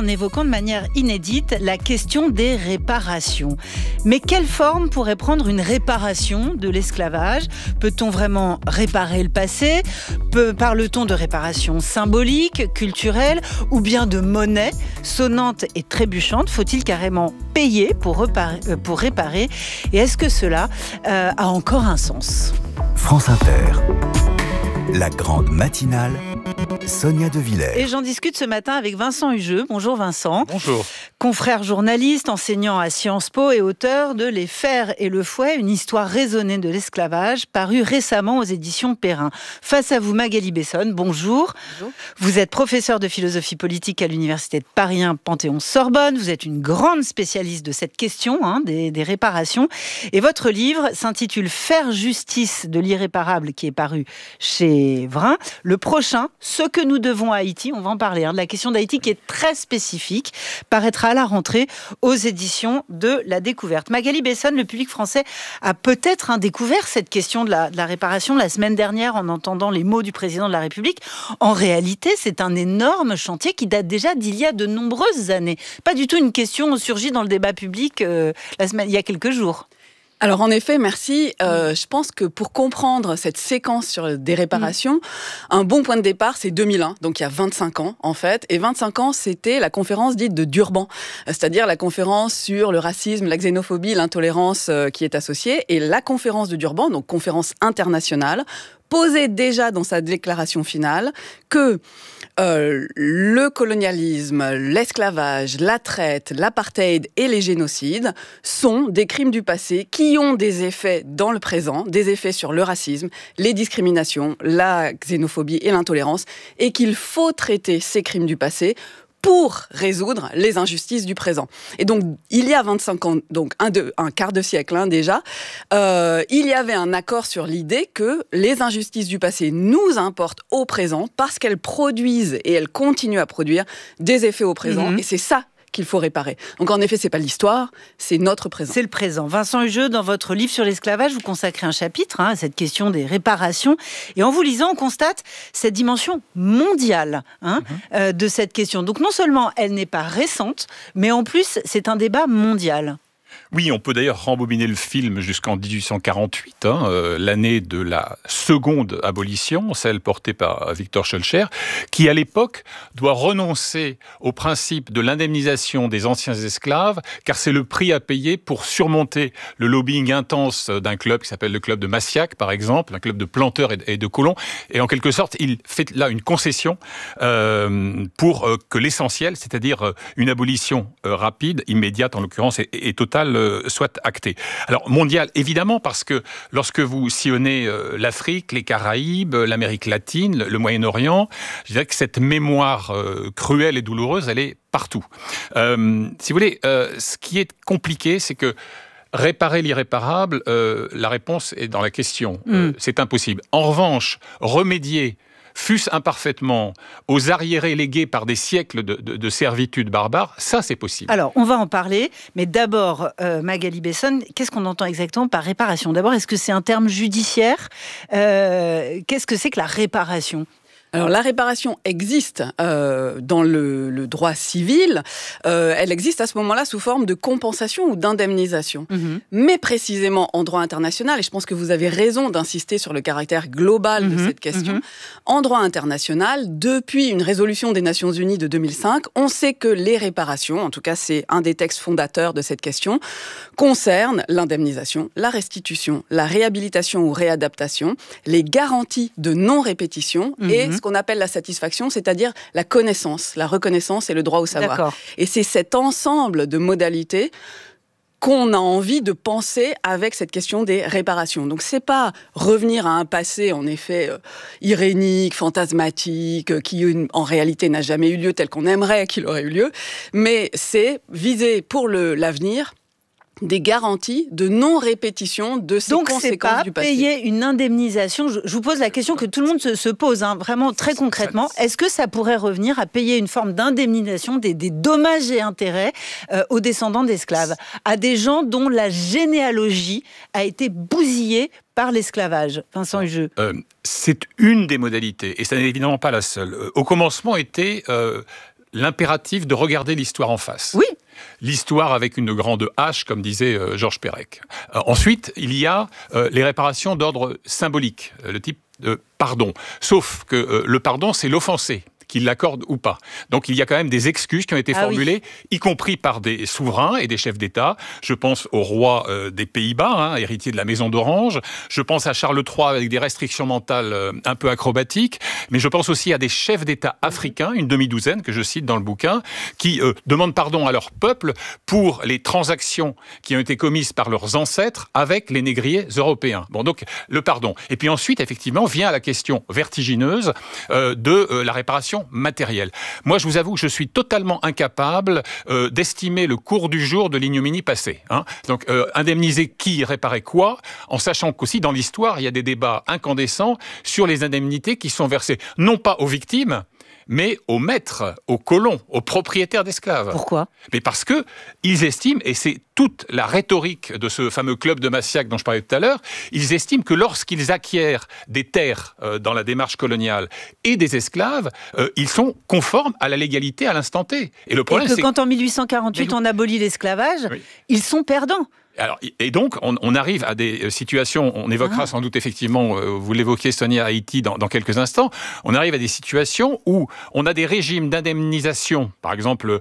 en évoquant de manière inédite la question des réparations. Mais quelle forme pourrait prendre une réparation de l'esclavage ? Peut-on vraiment réparer le passé ? Parle-t-on de réparation symbolique, culturelle ou bien de monnaie sonnante et trébuchante ? Faut-il carrément payer pour réparer ? Et est-ce que cela a encore un sens ? France Inter, la grande matinale, Sonia De Villers. Et j'en discute ce matin avec Vincent Hugeux. Bonjour Vincent. Bonjour. Confrère journaliste, enseignant à Sciences Po et auteur de Les Fers et le Fouet, une histoire raisonnée de l'esclavage, paru récemment aux éditions Perrin. Face à vous, Magali Besson, bonjour. Bonjour. Vous êtes professeur de philosophie politique à l'Université de Paris 1 Panthéon-Sorbonne. Vous êtes une grande spécialiste de cette question, des réparations. Et votre livre s'intitule « Faire justice de l'irréparable » qui est paru chez Vrin. Le prochain, Ce que nous devons à Haïti, on va en parler, de la question d'Haïti qui est très spécifique, paraîtra à la rentrée aux éditions de La Découverte. Magali Besson, le public français a peut-être découvert cette question de la réparation la semaine dernière en entendant les mots du président de la République. En réalité, c'est un énorme chantier qui date déjà d'il y a de nombreuses années. Pas du tout une question surgie dans le débat public il y a quelques jours. Alors en effet, merci. Je pense que pour comprendre cette séquence sur des réparations, un bon point de départ, c'est 2001, donc il y a 25 ans en fait. Et 25 ans, c'était la conférence dite de Durban, c'est-à-dire la conférence sur le racisme, la xénophobie, l'intolérance qui est associée. Et la conférence de Durban, donc conférence internationale, posait déjà dans sa déclaration finale que le colonialisme, l'esclavage, la traite, l'apartheid et les génocides sont des crimes du passé qui ont des effets dans le présent, des effets sur le racisme, les discriminations, la xénophobie et l'intolérance, et qu'il faut traiter ces crimes du passé pour résoudre les injustices du présent. Et donc, il y a 25 ans, donc un quart de siècle déjà, il y avait un accord sur l'idée que les injustices du passé nous importent au présent parce qu'elles produisent et elles continuent à produire des effets au présent. Et c'est ça qu'il faut réparer. Donc en effet, c'est pas l'histoire, c'est notre présent. C'est le présent. Vincent Hugeux, dans votre livre sur l'esclavage, vous consacrez un chapitre à cette question des réparations. Et en vous lisant, on constate cette dimension mondiale de cette question. Donc non seulement elle n'est pas récente, mais en plus, c'est un débat mondial. Oui, on peut d'ailleurs rembobiner le film jusqu'en 1848, l'année de la seconde abolition, celle portée par Victor Schœlcher, qui à l'époque doit renoncer au principe de l'indemnisation des anciens esclaves, car c'est le prix à payer pour surmonter le lobbying intense d'un club qui s'appelle le club de Massiac, par exemple, un club de planteurs et de colons. Et en quelque sorte, il fait là une concession pour que l'essentiel, c'est-à-dire une abolition rapide, immédiate en l'occurrence, et totale, soit acté. Alors, mondial, évidemment, parce que lorsque vous sillonnez l'Afrique, les Caraïbes, l'Amérique latine, le Moyen-Orient, je dirais que cette mémoire cruelle et douloureuse, elle est partout. Si vous voulez, ce qui est compliqué, c'est que réparer l'irréparable, la réponse est dans la question. C'est impossible. En revanche, remédier fût-ce imparfaitement, aux arriérés légués par des siècles de servitude barbare, ça c'est possible. Alors, on va en parler, mais d'abord, Magali Besson, qu'est-ce qu'on entend exactement par réparation ? D'abord, est-ce que c'est un terme judiciaire ? Qu'est-ce que c'est que la réparation ? Alors la réparation existe dans le droit civil, elle existe à ce moment-là sous forme de compensation ou d'indemnisation. Mais précisément en droit international, et je pense que vous avez raison d'insister sur le caractère global de cette question, en droit international, depuis une résolution des Nations Unies de 2005, on sait que les réparations, en tout cas c'est un des textes fondateurs de cette question, concernent l'indemnisation, la restitution, la réhabilitation ou réadaptation, les garanties de non-répétition et ce qu'on appelle la satisfaction, c'est-à-dire la connaissance, la reconnaissance et le droit au savoir. D'accord. Et c'est cet ensemble de modalités qu'on a envie de penser avec cette question des réparations. Donc c'est pas revenir à un passé en effet irénique, fantasmatique, qui en réalité n'a jamais eu lieu tel qu'on aimerait qu'il aurait eu lieu, mais c'est viser pour l'avenir des garanties de non-répétition de ces conséquences du passé. Donc, c'est pas payer une indemnisation. Je vous pose la question que tout le monde se pose, vraiment très concrètement. Est-ce que ça pourrait revenir à payer une forme d'indemnisation des dommages et intérêts aux descendants d'esclaves, à des gens dont la généalogie a été bousillée par l'esclavage, Vincent Hugeux? C'est une des modalités, et ça n'est évidemment pas la seule. Au commencement était l'impératif de regarder l'histoire en face. Oui. L'histoire avec une grande H, comme disait Georges Perec. Ensuite, il y a les réparations d'ordre symbolique, le type de pardon. Sauf que le pardon, c'est l'offensé, qu'il l'accorde ou pas. Donc il y a quand même des excuses qui ont été formulées, y compris par des souverains et des chefs d'État. Je pense au roi des Pays-Bas, héritier de la Maison d'Orange. Je pense à Charles III avec des restrictions mentales un peu acrobatiques. Mais je pense aussi à des chefs d'État africains, une demi-douzaine que je cite dans le bouquin, qui demandent pardon à leur peuple pour les transactions qui ont été commises par leurs ancêtres avec les négriers européens. Bon, donc le pardon. Et puis ensuite, effectivement, vient la question vertigineuse de la réparation matériel. Moi, je vous avoue que je suis totalement incapable d'estimer le cours du jour de l'ignominie passée. Donc, indemniser qui, réparer quoi, en sachant qu'aussi dans l'histoire, il y a des débats incandescents sur les indemnités qui sont versées, non pas aux victimes, mais aux maîtres, aux colons, aux propriétaires d'esclaves. Pourquoi ? Mais parce que ils estiment, et c'est toute la rhétorique de ce fameux club de Massiac dont je parlais tout à l'heure, ils estiment que lorsqu'ils acquièrent des terres dans la démarche coloniale et des esclaves, ils sont conformes à la légalité à l'instant T. Et le problème, c'est que quand en 1848 on abolit l'esclavage, ils sont perdants. Alors, et donc, on arrive à des situations, on évoquera sans doute effectivement, vous l'évoquiez Sonia, Haïti dans quelques instants, on arrive à des situations où on a des régimes d'indemnisation, par exemple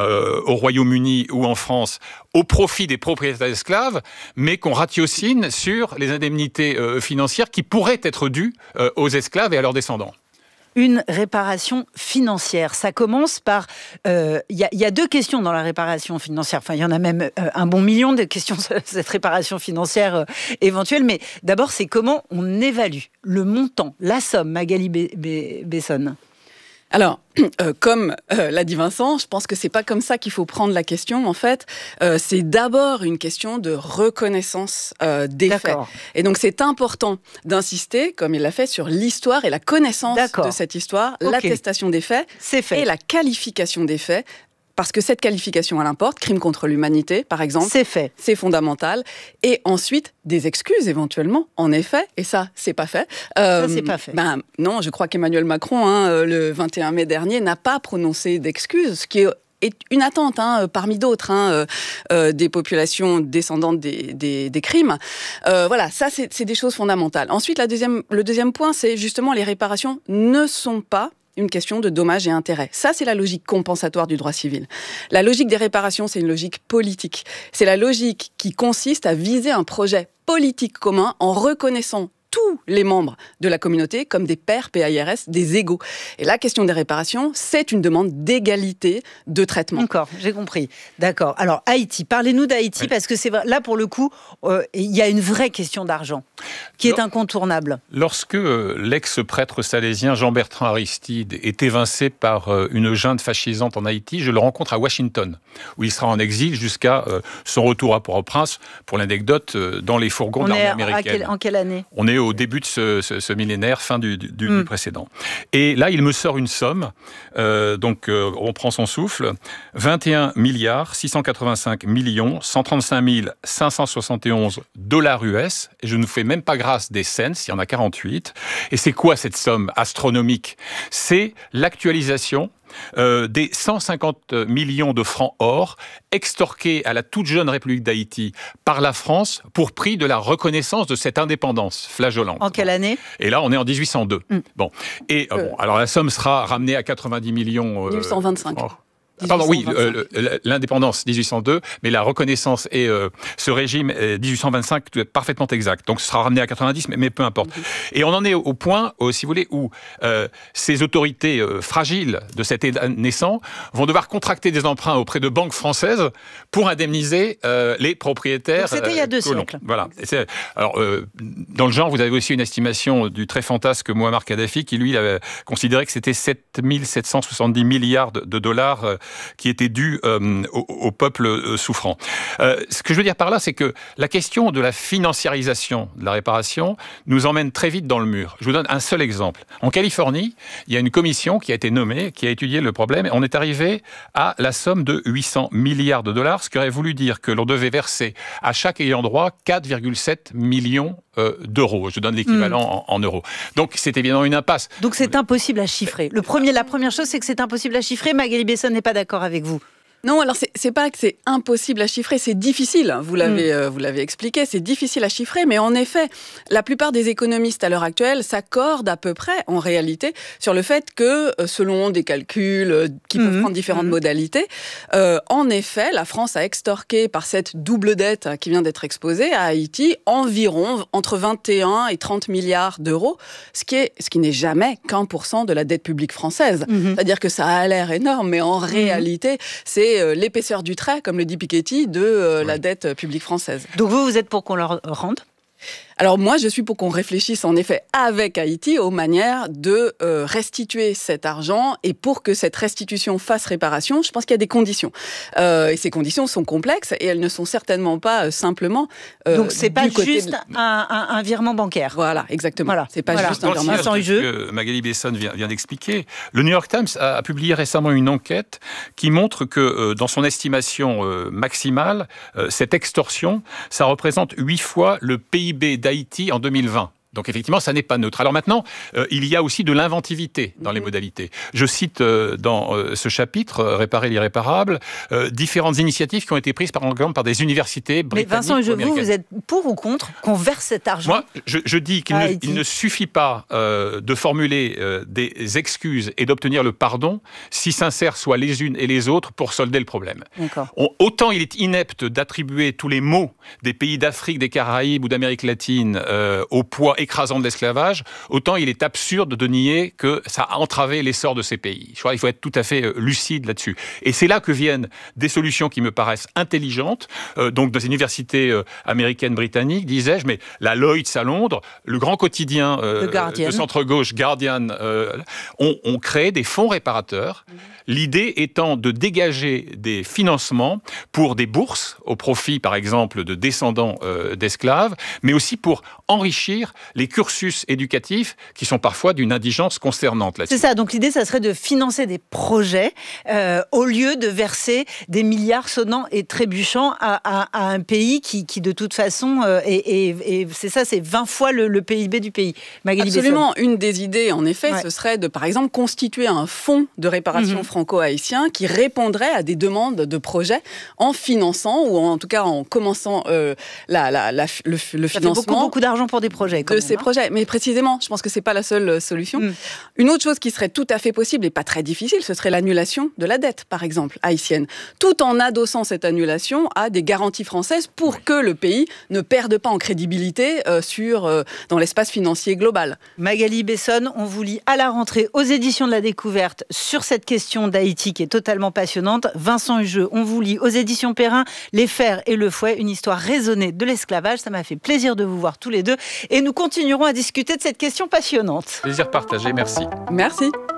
au Royaume-Uni ou en France, au profit des propriétaires d'esclaves, mais qu'on ratiocine sur les indemnités financières qui pourraient être dues aux esclaves et à leurs descendants. Une réparation financière. Ça commence par... Il y a deux questions dans la réparation financière. Enfin, il y en a même un bon million de questions sur cette réparation financière éventuelle. Mais d'abord, c'est comment on évalue le montant, la somme, Magali Besson. Alors, comme l'a dit Vincent, je pense que c'est pas comme ça qu'il faut prendre la question. En fait, c'est d'abord une question de reconnaissance des faits. Et donc, c'est important d'insister, comme il l'a fait, sur l'histoire et la connaissance de cette histoire, l'attestation des faits et la qualification des faits. Parce que cette qualification, elle importe, crime contre l'humanité, par exemple. C'est fait. C'est fondamental. Et ensuite, des excuses, éventuellement, en effet. Et ça, c'est pas fait. Ça, c'est pas fait. Non, je crois qu'Emmanuel Macron, le 21 mai dernier, n'a pas prononcé d'excuses, ce qui est une attente parmi d'autres des populations descendantes des crimes. Voilà, ça, c'est des choses fondamentales. Ensuite, le deuxième point, c'est justement les réparations ne sont pas une question de dommages et intérêts. Ça, c'est la logique compensatoire du droit civil. La logique des réparations, c'est une logique politique. C'est la logique qui consiste à viser un projet politique commun en reconnaissant tous les membres de la communauté comme des pairs, PAIRS, des égaux. Et la question des réparations, c'est une demande d'égalité de traitement. D'accord, j'ai compris. D'accord. Alors, Haïti, parlez-nous d'Haïti, parce que c'est vrai, là, pour le coup, il y a une vraie question d'argent qui est incontournable. Lorsque l'ex-prêtre salésien Jean-Bertrand Aristide est évincé par une junte fascisante en Haïti, je le rencontre à Washington, où il sera en exil jusqu'à son retour à Port-au-Prince, pour l'anecdote, dans les fourgons de l'armée américaine. En quelle année ? On est au début de ce millénaire, fin du précédent. Et là, il me sort une somme, on prend son souffle, 21 milliards 685 millions 135 571 $ US, et je ne fais même pas grâce des cents, il y en a 48. Et c'est quoi cette somme astronomique ? C'est l'actualisation des 150 millions de francs or extorqués à la toute jeune République d'Haïti par la France pour prix de la reconnaissance de cette indépendance flageolante. En quelle année ? Et là, on est en 1802. Bon. Et alors la somme sera ramenée à 90 millions... 1825. Pardon, oui, l'indépendance 1802, mais la reconnaissance et ce régime 1825 parfaitement exact. Donc ce sera ramené à 90, mais peu importe. Et on en est au point, si vous voulez, où ces autorités fragiles de cet État naissant vont devoir contracter des emprunts auprès de banques françaises pour indemniser les propriétaires. Donc c'était il y a 2 siècles. Voilà. Alors, dans le genre, vous avez aussi une estimation du très fantasque Mouammar Kadhafi qui, lui, avait considéré que c'était 7 770 milliards de dollars qui était due au peuple souffrant. Ce que je veux dire par là, c'est que la question de la financiarisation de la réparation nous emmène très vite dans le mur. Je vous donne un seul exemple. En Californie, il y a une commission qui a été nommée, qui a étudié le problème, et on est arrivé à la somme de 800 milliards de dollars, ce qui aurait voulu dire que l'on devait verser à chaque ayant droit 4,7 millions d'euros. Je donne l'équivalent en euros. Donc, c'est évidemment une impasse. Donc, c'est impossible à chiffrer. La première chose, c'est que c'est impossible à chiffrer. Magali Besson n'est pas d'accord avec vous. Non, alors c'est pas que c'est impossible à chiffrer, c'est difficile. Vous l'avez expliqué, c'est difficile à chiffrer, mais en effet, la plupart des économistes à l'heure actuelle s'accordent à peu près, en réalité, sur le fait que, selon des calculs qui peuvent prendre différentes modalités, en effet, la France a extorqué par cette double dette qui vient d'être exposée à Haïti environ entre 21 et 30 milliards d'euros, ce qui n'est jamais qu'1% de la dette publique française. C'est-à-dire que ça a l'air énorme, mais en réalité, c'est l'épaisseur du trait, comme le dit Piketty, de la dette publique française. Donc vous êtes pour qu'on leur rende ? Alors moi, je suis pour qu'on réfléchisse en effet avec Haïti aux manières de restituer cet argent, et pour que cette restitution fasse réparation, je pense qu'il y a des conditions. Et ces conditions sont complexes et elles ne sont certainement pas simplement donc c'est pas juste un virement bancaire. Voilà, exactement. Voilà. C'est pas juste un virement bancaire. Que Magali Besson vient d'expliquer, le New York Times a publié récemment une enquête qui montre que dans son estimation maximale, cette extorsion, ça représente 8 fois le PIB d'Haïti en 2020. Donc effectivement, ça n'est pas neutre. Alors maintenant, il y a aussi de l'inventivité dans les modalités. Je cite dans ce chapitre, Réparer l'irréparable, différentes initiatives qui ont été prises par exemple par des universités britanniques. Mais Vincent Heugeux, vous êtes pour ou contre qu'on verse cet argent ? Moi, je dis qu'il ne suffit pas de formuler des excuses et d'obtenir le pardon, si sincères soient les unes et les autres, pour solder le problème. Autant il est inepte d'attribuer tous les maux des pays d'Afrique, des Caraïbes ou d'Amérique latine au poids écrasant de l'esclavage, autant il est absurde de nier que ça a entravé l'essor de ces pays. Je crois qu'il faut être tout à fait lucide là-dessus. Et c'est là que viennent des solutions qui me paraissent intelligentes. Donc, dans une université américaine britannique, disais-je, mais la Lloyds à Londres, le grand quotidien de centre-gauche, Guardian, ont créé des fonds réparateurs. L'idée étant de dégager des financements pour des bourses au profit, par exemple, de descendants d'esclaves, mais aussi pour enrichir les cursus éducatifs qui sont parfois d'une indigence consternante là-dessus. C'est ça, donc l'idée, ça serait de financer des projets au lieu de verser des milliards sonnants et trébuchants à un pays qui de toute façon, et c'est ça, c'est 20 fois le PIB du pays. Magali Absolument, Besson. une des idées, en effet, ce serait de, par exemple, constituer un fonds de réparation franco-haïtien qui répondrait à des demandes de projets en finançant, ou en tout cas en commençant le financement. Ça fait beaucoup d'argent pour des projets. De ces projets. Mais précisément, je pense que c'est pas la seule solution. Une autre chose qui serait tout à fait possible et pas très difficile, ce serait l'annulation de la dette, par exemple, haïtienne, tout en adossant cette annulation à des garanties françaises pour que le pays ne perde pas en crédibilité dans l'espace financier global. Magali Besson, on vous lit à la rentrée aux éditions de la Découverte sur cette question d'Haïti qui est totalement passionnante. Vincent Heugeux, on vous lit aux éditions Perrin, Les Fers et le Fouet, une histoire raisonnée de l'esclavage. Ça m'a fait plaisir de vous voir tous les deux et nous continuerons à discuter de cette question passionnante. Plaisir partagé, merci. Merci.